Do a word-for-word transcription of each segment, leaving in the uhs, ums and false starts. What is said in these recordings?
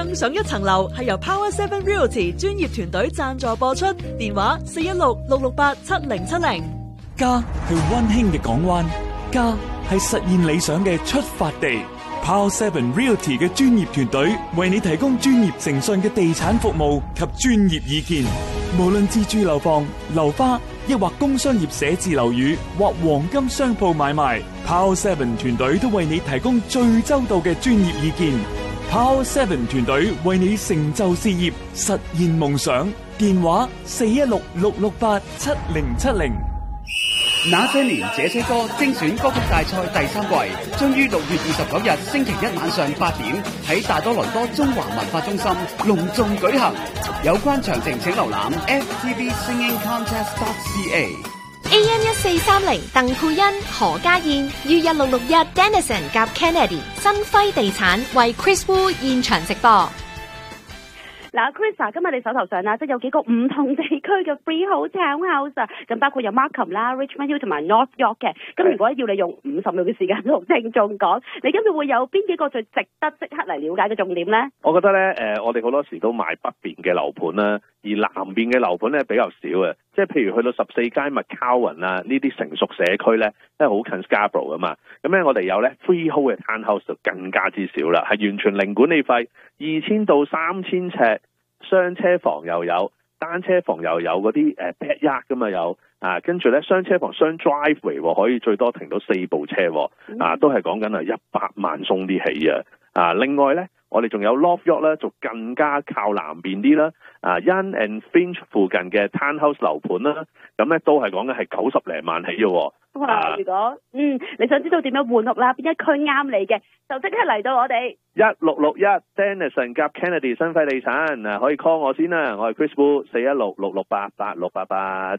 更上一層樓係由 Power Seven Realty 專業團隊贊助播出，電話四一六六六八七零七零。 家係溫馨嘅港灣，家係實現理想嘅出發地。Power Seven Realty 嘅專業團隊為你提供專業誠信嘅地產服務及專業意見，無論自住樓房、樓花，抑或工商業寫字樓宇或黃金商鋪買賣， Power Seven 團隊都為你提供最周到嘅專業意見。Power Seven 團隊為你成就事業，實現夢想。電話四一六六六八七零七零。 那些年這些歌精選歌曲大賽第三季將於六月二十九日星期一晚上八點喺大多倫多中華文化中心隆重舉行。有關詳情請瀏覽 f t v singing contest dot c a。 A M 一四三零鄧佩欣、何家燕，於一六六一 Dennison 夾 Kennedy 新輝地產為 Chris Wu 現場直播。 嗱 ，Chris 啊，今日你手頭上啦，即係有幾個唔同地區嘅 freehold townhouse 啊，咁包括有 Markham 啦、Richmond Hill 同埋 North York 嘅。咁如果要你用五十秒嘅時間同聽眾講，你今日會有邊幾個最值得即刻嚟了解嘅重點咧？ 我覺得咧，誒、呃，我哋好多時都買北邊嘅樓盤啦，而南邊嘅樓盤咧比較少嘅。即係譬如去到十四街 McCowan 啊，呢啲成熟社區咧，都係好近 Scarborough 啊嘛。咁咧，我哋有咧 freehold 嘅 townhouse 就更加之少啦，係完全零管理費，二千到三千尺，雙車房又有，單車房又有嗰啲誒 backyard 噶嘛有啊，跟住咧雙車房雙 driveway 可以最多停到四部車啊，都係講緊啊一百萬鬆啲起啊。啊，另外咧，我哋仲有 North York 咧，就更加靠南邊啲啦。啊 ，Yonge and Finch 附近嘅 townhouse 樓盤啦，咁咧都係講緊係九十零萬起嘅。 哇！ 啊、 如果嗯你想知道點樣換屋啦，邊一區啱你嘅，就即刻嚟到我哋一六六一 Dennison 夾 Kennedy 新輝地產啊，可以 call 我先啦，我係 Chris Wu 四一六六六八八六八八。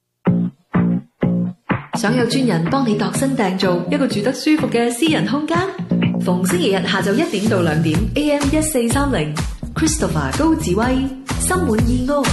想有專人幫你度身訂造一個住得舒服嘅私人空間，逢星期日下晝一點到兩點 A M 一四三零 Christopher 高志威心滿意屋。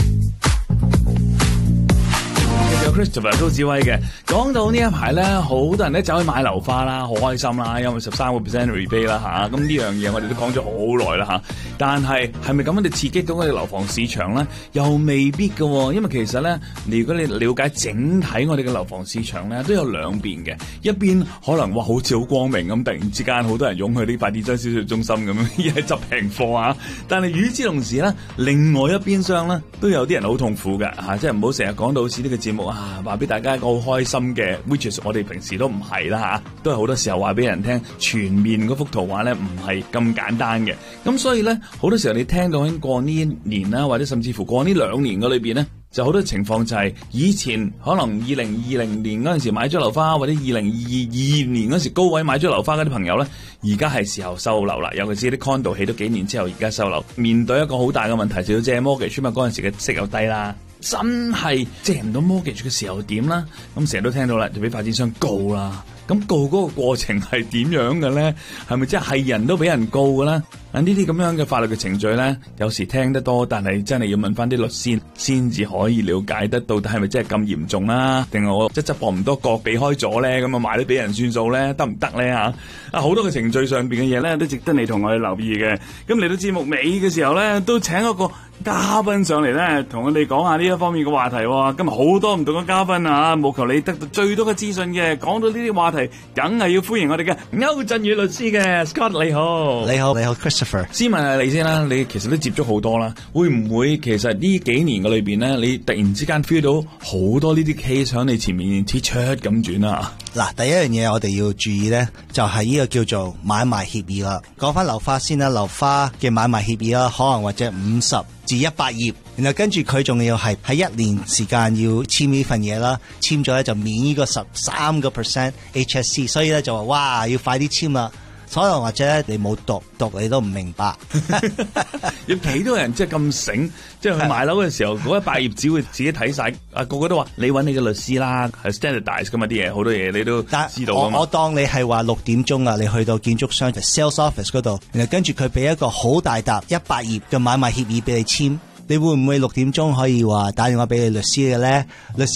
有 Christopher 高志威嘅，講到呢一排咧，好多人咧走去買樓花啦，好開心啦，因為十三個 percent rebate 啦吓，咁呢樣嘢我哋都講咗好耐啦吓。但係係咪咁樣哋刺激到我哋樓房市場咧？又未必嘅，因為其實咧，如果你了解整體我哋嘅樓房市場咧，都有兩邊嘅。一邊可能哇，好似好光明咁，突然之間好多人湧去呢塊地產銷售中心咁樣，一係執平貨啊。但係與此同時咧，另外一邊廂咧，都有啲人好痛苦嘅吓，即係唔好成日講到好似呢個節目啊，話俾大家一個好開心嘅 which is 我哋平時都唔係啦吓，都係好多時候話俾人聽，全面嗰幅圖畫咧唔係咁簡單嘅。咁所以咧，好多時候你聽到喺過呢一年啦，或者甚至乎過呢兩年嘅裏邊咧，就好多情況就係以前可能二零二零年嗰陣時買咗樓花，或者二零二二年嗰時高位買咗樓花嗰啲朋友咧，而家係時候收樓啦。尤其是啲 condo 起咗幾年之後，而家收樓，面對一個好大嘅問題，就要借 mortgage 嘛，嗰陣時嘅息又低啦。真係借唔到 mortgage 嘅時候點啦？咁成日都聽到啦，就俾發展商告啦。咁告嗰個過程係點樣嘅咧？係咪即係人都俾人告嘅咧？啊，呢啲咁樣嘅法律嘅程序咧，有時聽得多，但係真係要問翻啲律師先至可以了解得到底係咪真係咁嚴重啦？定係我即係執博唔多角避開咗咧？咁啊賣咗俾人算數咧？得唔得咧？吓啊，好多嘅程序上邊嘅嘢咧，都值得你同我哋留意嘅。咁嚟到節目尾嘅時候咧，都請一個嘉賓上嚟咧，同我哋講下呢一方面嘅話題。今日好多唔同嘅嘉賓啊，務求你得到最多嘅資訊嘅。講到呢啲話題，梗係要歡迎我哋嘅歐振宇律師嘅 Scott， 你好， 你好，你好 Christopher。 先問下你先啦，你其實都接觸好多啦，會唔會其實呢幾年嘅裏邊咧，你突然之間 feel 到好多呢啲 case 喺你前面切出咁轉啊？ 嗱，第一樣嘢我哋要注意咧，就係呢個叫做買賣協議啦。講翻樓花先啦，樓花嘅買賣協議啦，可能或者五十至一百頁，然後跟住佢仲要係喺一年時間要簽呢份嘢啦，簽咗咧就免呢個十三個 percent H S C， 所以咧就話哇要快啲簽啦。可能或者咧你冇讀讀你都唔明白。 有幾多人即係咁醒，即係去買樓嘅時候嗰一百頁紙會自己睇晒，啊個個都話你揾你嘅律師啦，係 standardize 噶嘛啲嘢，好多嘢你都知道啊嘛。 我我當你係話六點鐘啊，你去到建築商 sales office 嗰度，然後跟住佢俾一個好大沓一百頁嘅買賣協議俾你簽，你會唔會六點鐘可以話打電話俾你律師嘅咧？律師